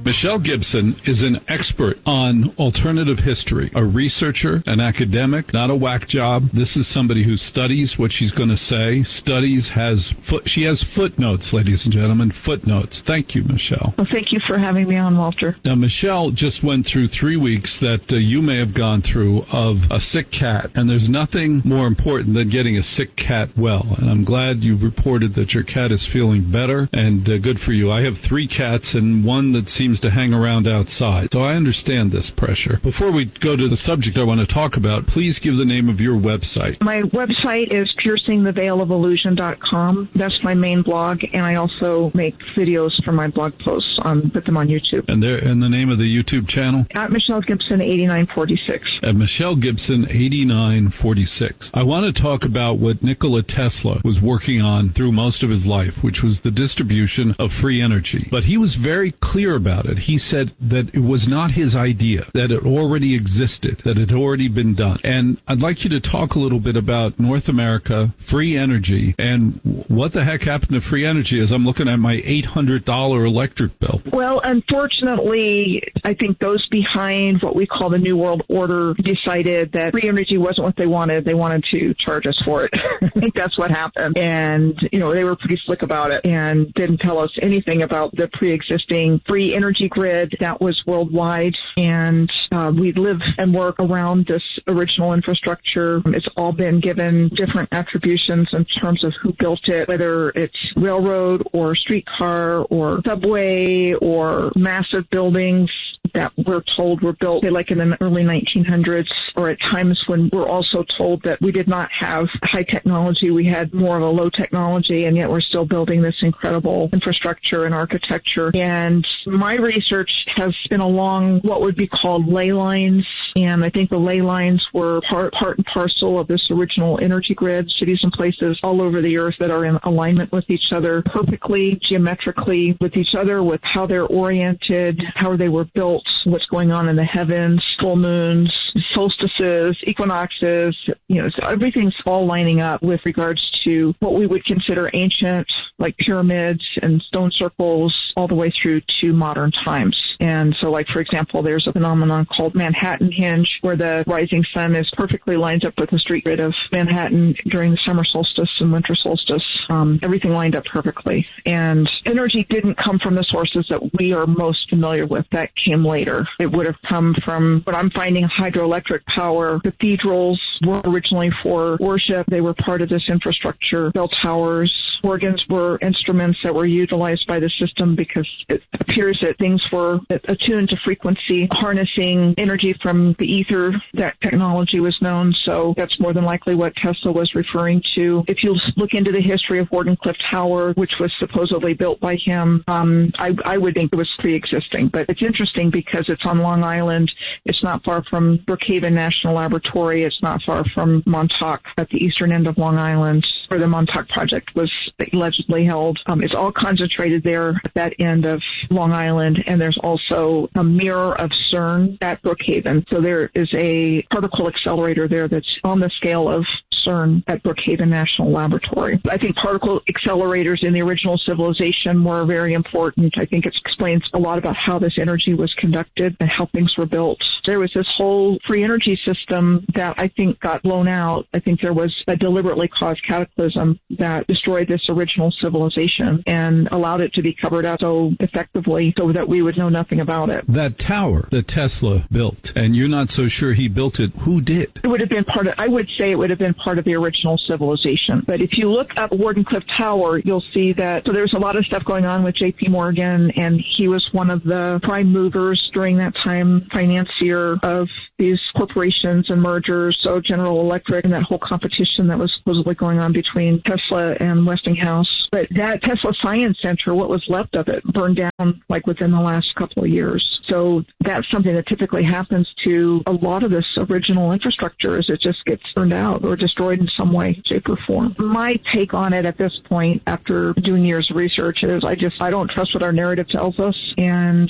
Michelle Gibson is an expert on alternative history, a researcher, an academic, not a whack job. This is somebody who studies what she's going to say, she has footnotes, ladies and gentlemen, footnotes. Thank you, Michelle. Well, thank you for having me on, Walter. Now, Michelle just went through 3 weeks that you may have gone through of a sick cat, and there's nothing more important than getting a sick cat well. And I'm glad you reported that your cat is feeling better, and good for you. I have 3 cats and one that seems to hang around outside, so I understand this pressure. Before we go to the subject I want to talk about, please give the name of your website. My website is piercingtheveilofillusion.com. That's my main blog, and I also make videos for my blog posts, put them on YouTube. And the name of the YouTube channel? At Michelle Gibson 8946. At Michelle Gibson 8946. I want to talk about what Nikola Tesla was working on through most of his life, which was the distribution of free energy. But he was very clear about it. He said that it was not his idea, that it already existed, that it had already been done. And I'd like you to talk a little bit about North America, free energy, and what the heck happened to free energy as I'm looking at my $800 electric bill. Well, unfortunately, I think those behind what we call the New World Order decided that free energy wasn't what they wanted. They wanted to charge us for it. I think that's what happened. And, they were pretty slick about it and didn't tell us anything about the pre-existing free energy grid that was worldwide. And we live and work around this original infrastructure. It's all been given different attributions in terms of who built it, whether it's railroad or streetcar or subway or massive buildings that we're told were built like in the early 1900s, or at times when we're also told that we did not have high technology, we had more of a low technology, and yet we're still building this incredible infrastructure and architecture. And my research has been along what would be called ley lines, and I think the ley lines were part and parcel of this original energy grid, cities and places all over the earth that are in alignment with each other perfectly, geometrically with each other, with how they're oriented, how they were built, what's going on in the heavens, full moons, solstices, equinoxes, so everything's all lining up with regards to what we would consider ancient, like pyramids and stone circles, all the way through to modern times. And so, like, for example, there's a phenomenon called Manhattan Hinge, where the rising sun is perfectly lined up with the street grid of Manhattan during the summer solstice and winter solstice. Everything lined up perfectly. And energy didn't come from the sources that we are most familiar with. That came later. It would have come from what I'm finding hydroelectric power. Cathedrals were originally for worship. They were part of this infrastructure. Bell towers, organs were instruments that were utilized by the system because it appears that things were attuned to frequency, harnessing energy from the ether. That technology was known, so that's more than likely what Tesla was referring to. If you look into the history of Wardenclyffe Tower, which was supposedly built by him, I would think it was pre-existing. But it's interesting because it's on Long Island. It's not far from Brookhaven National Laboratory. It's not far from Montauk at the eastern end of Long Island, where the Montauk Project was allegedly held. It's all concentrated there at that end of Long Island, and there's also a mirror of CERN at Brookhaven. So there is a particle accelerator there that's on the scale of CERN at Brookhaven National Laboratory. I think particle accelerators in the original civilization were very important. I think it explains a lot about how this energy was conducted and how things were built. There was this whole free energy system that I think got blown out. I think there was a deliberately caused cataclysm that destroyed this original civilization and allowed it to be covered up so effectively so that we would know nothing about it. That tower that Tesla built, and you're not so sure he built it, who did? It would have been I would say it would have been part of the original civilization. But if you look up Wardenclyffe Tower, you'll see that, so there's a lot of stuff going on with J.P. Morgan, and he was one of the prime movers during that time, financier of these corporations and mergers, so General Electric and that whole competition that was supposedly going on between Tesla and Westinghouse. But that Tesla Science Center, what was left of it, burned down like within the last couple of years. So that's something that typically happens to a lot of this original infrastructure, is it just gets burned out or destroyed in some way, shape, or form. My take on it at this point, after doing years of research, is I don't trust what our narrative tells us, and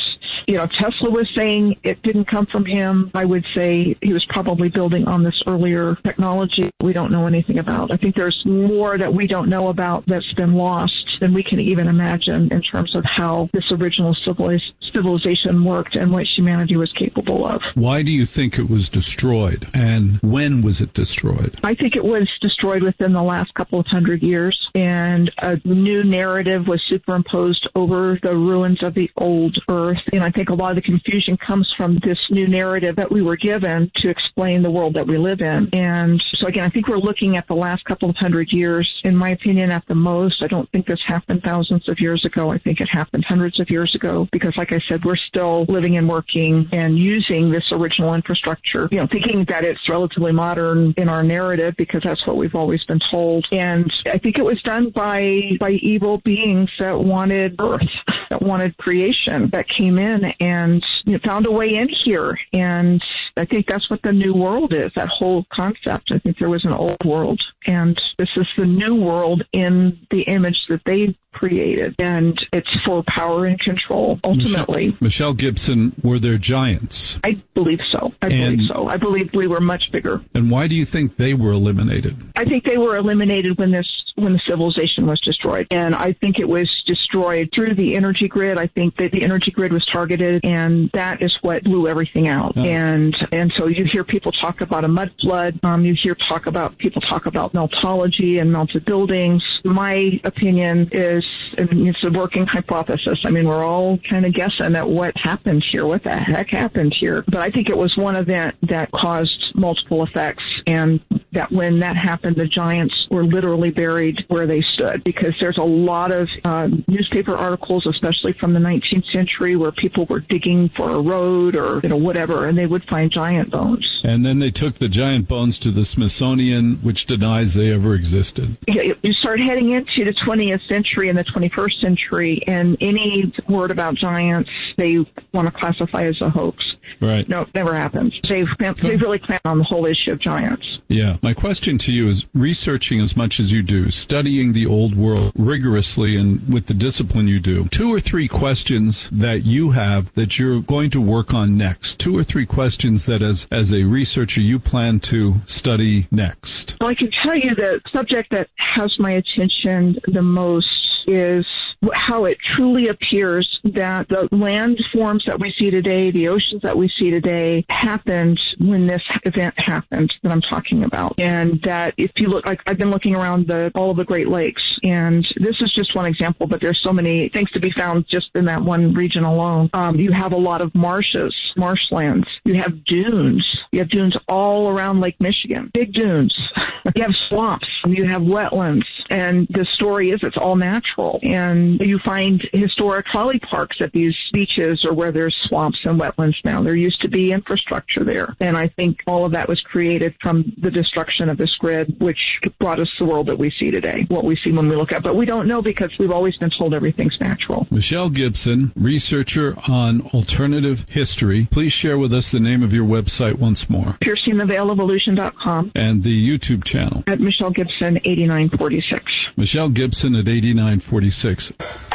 Tesla was saying it didn't come from him. I would say he was probably building on this earlier technology we don't know anything about. I think there's more that we don't know about that's been lost than we can even imagine in terms of how this original civilization worked and what humanity was capable of. Why do you think it was destroyed, and when was it destroyed? I think it was destroyed within the last couple of 100 years, and a new narrative was superimposed over the ruins of the old Earth. And I think a lot of the confusion comes from this new narrative that we were given to explain the world that we live in. And so again, I think we're looking at the last couple of 100 years, in my opinion, at the most. I don't think this happened thousands of years ago. I think it happened hundreds of years ago because, like I said, we're still living and working and using this original infrastructure, thinking that it's relatively modern in our narrative because that's what we've always been told. And I think it was done by evil beings that wanted Earth, that wanted creation, that came in and found a way in here. And I think that's what the new world is, that whole concept. I think there was an old world, and this is the new world in the image that they created, and it's for power and control, ultimately. Michelle Gibson, were there giants? I believe so. I believe we were much bigger. And why do you think they were eliminated? I think they were eliminated when the civilization was destroyed, and I think it was destroyed through the energy grid. I think that the energy grid was targeted, and that is what blew everything out. Oh. And so you hear people talk about a mud flood. You hear people talk about meltology and melted buildings. My opinion is, it's a working hypothesis. I mean, we're all kind of guessing at what happened here, what the heck happened here. But I think it was one event that caused multiple effects, and that when that happened, the giants were literally buried where they stood, because there's a lot of newspaper articles, especially from the 19th century, where people were digging for a road or whatever, and they would find giant bones. And then they took the giant bones to the Smithsonian, which denies they ever existed. You start heading into the 20th century and the 21st century, and any word about giants they want to classify as a hoax. Right. No, it never happened. They've really clamped on the whole issue of giants. Yeah. My question to you is, researching as much as you do, studying the old world rigorously and with the discipline you do, 2 or 3 questions that you have that you're going to work on next. 2 or 3 questions that as a researcher you plan to study next. Well, I can tell you the subject that has my attention the most is how it truly appears that the landforms that we see today, the oceans that we see today, happened when this event happened that I'm talking about. And that if you look, like I've been looking around all of the Great Lakes, and this is just one example, but there's so many things to be found just in that one region alone. You have a lot of marshes, marshlands. You have dunes. You have dunes all around Lake Michigan, big dunes. You have swamps. You have wetlands. And the story is it's all natural. And you find historic trolley parks at these beaches or where there's swamps and wetlands now. There used to be infrastructure there. And I think all of that was created from the destruction of this grid, which brought us the world that we see today, what we see when we look at. But we don't know because we've always been told everything's natural. Michelle Gibson, researcher on alternative history. Please share with us the name of your website once more. piercingtheveil.evolution.com. And the YouTube channel. At Michelle Gibson 8946. Michelle Gibson at 8946.